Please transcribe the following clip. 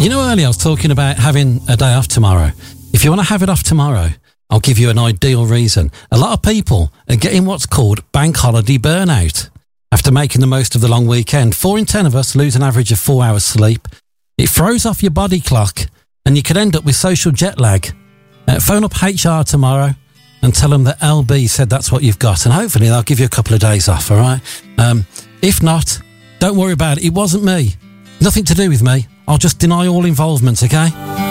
You know, earlier I was talking about having a day off tomorrow. If you want to have it off tomorrow, I'll give you an ideal reason. A lot of people are getting what's called bank holiday burnout. After making the most of the long weekend, 4 in 10 of us lose an average of 4 hours sleep. It throws off your body clock and you could end up with social jet lag. Phone up HR tomorrow and tell them that LB said that's what you've got, and hopefully they'll give you a couple of days off, all right? If not, don't worry about it. It wasn't me. Nothing to do with me. I'll just deny all involvement, okay?